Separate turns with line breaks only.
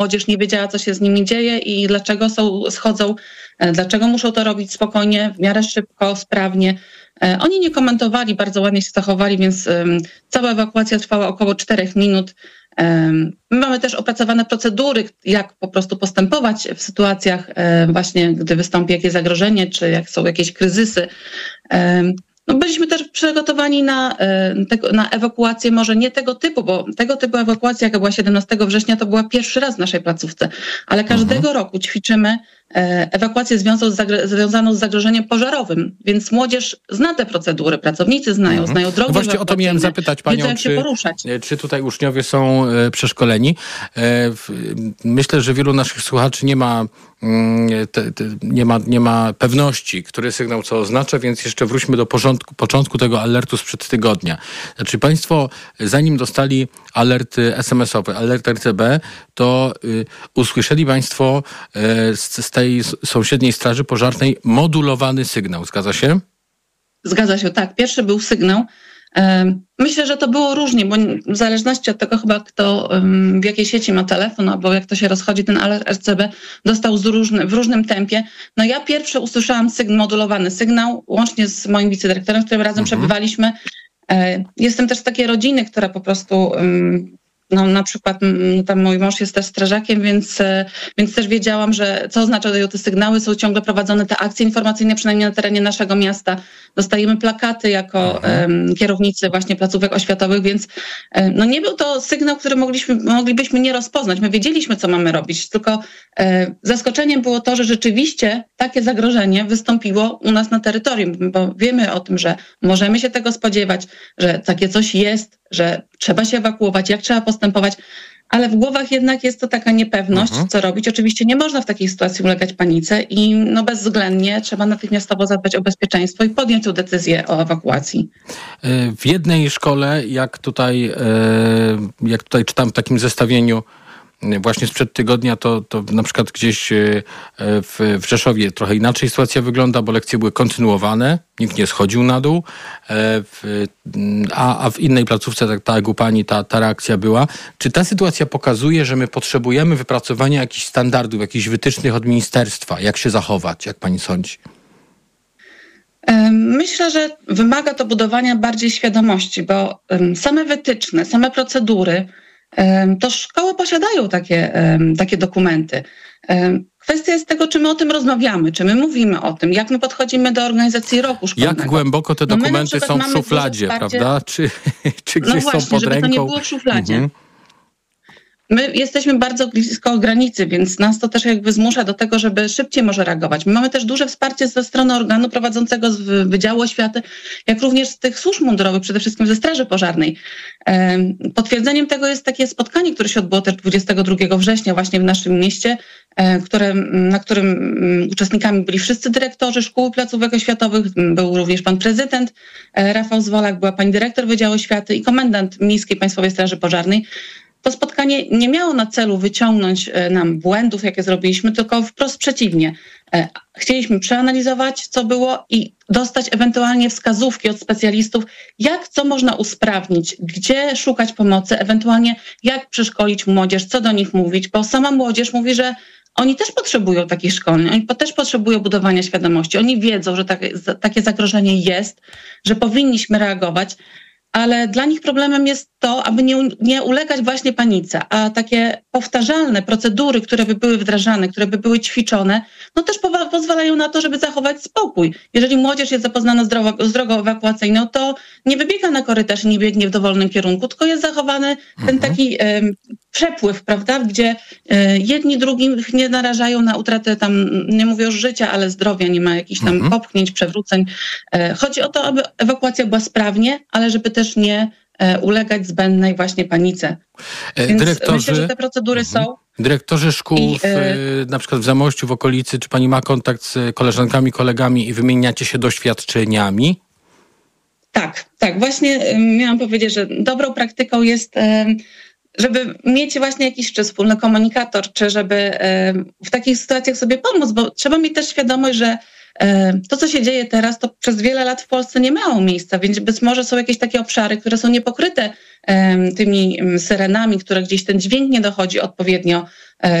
młodzież nie wiedziała, co się z nimi dzieje i dlaczego schodzą, dlaczego muszą to robić spokojnie, w miarę szybko, sprawnie. Oni nie komentowali, bardzo ładnie się zachowali, więc cała ewakuacja trwała około 4 minut. My mamy też opracowane procedury, jak po prostu postępować w sytuacjach właśnie, gdy wystąpi jakieś zagrożenie, czy jak są jakieś kryzysy. Byliśmy też przygotowani na ewakuację, może nie tego typu, bo tego typu ewakuacja, jaka była 17 września, to była pierwszy raz w naszej placówce, ale każdego roku ćwiczymy ewakuację związaną z zagrożeniem pożarowym, więc młodzież zna te procedury, pracownicy znają drogi.
Właśnie o to miałem zapytać panią,
wiedzą, jak się poruszać.
Czy tutaj uczniowie są przeszkoleni. Myślę, że wielu naszych słuchaczy nie ma pewności, który sygnał co oznacza, więc jeszcze wróćmy do początku tego alertu sprzed tygodnia. Znaczy państwo, zanim dostali alert SMS-owy, alert RCB, to usłyszeli państwo z tej sąsiedniej straży pożarnej modulowany sygnał. Zgadza się?
Zgadza się, tak. Pierwszy był sygnał. Myślę, że to było różnie, bo w zależności od tego chyba kto w jakiej sieci ma telefon, albo jak to się rozchodzi, ten alert RCB dostał w różnym tempie. No ja pierwszy usłyszałam modulowany sygnał, łącznie z moim wicedyrektorem, z którym razem przebywaliśmy. Jestem też z takiej rodziny, która po prostu... na przykład tam mój mąż jest też strażakiem, więc też wiedziałam, że co oznaczają te sygnały. Są ciągle prowadzone te akcje informacyjne, przynajmniej na terenie naszego miasta. Dostajemy plakaty jako kierownicy właśnie placówek oświatowych, więc nie był to sygnał, który moglibyśmy nie rozpoznać. My wiedzieliśmy, co mamy robić, tylko zaskoczeniem było to, że rzeczywiście takie zagrożenie wystąpiło u nas na terytorium, bo wiemy o tym, że możemy się tego spodziewać, że takie coś jest, że trzeba się ewakuować, jak trzeba postępować, ale w głowach jednak jest to taka niepewność, co robić. Oczywiście nie można w takiej sytuacji ulegać panice i bezwzględnie trzeba natychmiastowo zadbać o bezpieczeństwo i podjąć tę decyzję o ewakuacji.
W jednej szkole, jak tutaj czytam w takim zestawieniu właśnie sprzed tygodnia, to na przykład gdzieś w Rzeszowie trochę inaczej sytuacja wygląda, bo lekcje były kontynuowane, nikt nie schodził na dół, a w innej placówce, tak jak u pani, ta reakcja była. Czy ta sytuacja pokazuje, że my potrzebujemy wypracowania jakichś standardów, jakichś wytycznych od ministerstwa? Jak się zachować, jak pani sądzi?
Myślę, że wymaga to budowania bardziej świadomości, bo same wytyczne, same procedury, to szkoły posiadają takie dokumenty. Kwestia jest tego, czy my o tym rozmawiamy, czy my mówimy o tym, jak my podchodzimy do organizacji roku szkolnego.
Jak głęboko te dokumenty są w szufladzie, prawda? Czy gdzieś są pod
żeby
ręką?
To nie było w szufladzie. My jesteśmy bardzo blisko granicy, więc nas to też zmusza do tego, żeby szybciej może reagować. My mamy też duże wsparcie ze strony organu prowadzącego z Wydziału Oświaty, jak również z tych służb mundurowych, przede wszystkim ze Straży Pożarnej. Potwierdzeniem tego jest takie spotkanie, które się odbyło też 22 września właśnie w naszym mieście, na którym uczestnikami byli wszyscy dyrektorzy szkół i placówek oświatowych. Był również pan prezydent Rafał Zwolak, była pani dyrektor Wydziału Oświaty i komendant Miejskiej Państwowej Straży Pożarnej. To spotkanie nie miało na celu wyciągnąć nam błędów, jakie zrobiliśmy, tylko wprost przeciwnie. Chcieliśmy przeanalizować, co było i dostać ewentualnie wskazówki od specjalistów, co można usprawnić, gdzie szukać pomocy, ewentualnie jak przeszkolić młodzież, co do nich mówić, bo sama młodzież mówi, że oni też potrzebują takich szkoleń, oni też potrzebują budowania świadomości. Oni wiedzą, że takie zagrożenie jest, że powinniśmy reagować, ale dla nich problemem jest to, aby nie ulegać właśnie panice, a takie powtarzalne procedury, które by były wdrażane, które by były ćwiczone, też pozwalają na to, żeby zachować spokój. Jeżeli młodzież jest zapoznana z drogą ewakuacyjną, to nie wybiega na korytarz i nie biegnie w dowolnym kierunku, tylko jest zachowany ten taki przepływ, prawda, gdzie jedni drugich nie narażają na utratę nie mówię już życia, ale zdrowia, nie ma jakichś tam popchnięć, przewróceń. Chodzi o to, aby ewakuacja była sprawnie, ale żeby też nie ulegać zbędnej właśnie panice. Więc myślę, że te procedury są.
Dyrektorzy szkół, na przykład w Zamościu, w okolicy, czy pani ma kontakt z koleżankami, kolegami i wymieniacie się doświadczeniami? Tak. Właśnie miałam powiedzieć, że dobrą praktyką jest, żeby mieć właśnie jakiś wspólny komunikator, czy żeby w takich sytuacjach sobie pomóc, bo trzeba mieć też świadomość, że
To, co się dzieje teraz, to przez wiele lat w Polsce nie miało miejsca, więc być może są jakieś takie obszary, które są niepokryte tymi syrenami, które gdzieś ten dźwięk nie dochodzi odpowiednio